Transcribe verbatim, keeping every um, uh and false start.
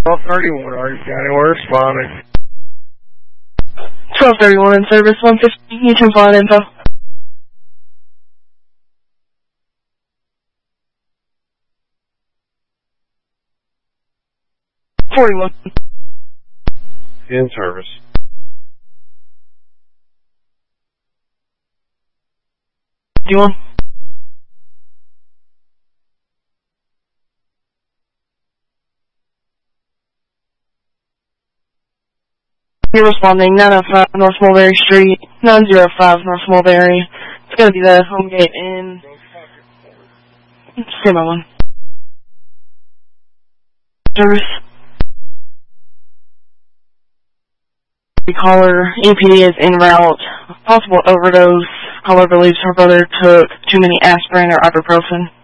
twelve thirty-one, Orange County, we're responding. twelve thirty-one in service, one fifty, you can find info. forty-one. In service. fifty-one. You're responding, nine oh five North Mulberry Street, nine oh five North Mulberry. It's going to be the home gate in... Say my one. Service. The caller, E P D is en route. Possible overdose. Caller believes her brother took too many aspirin or ibuprofen.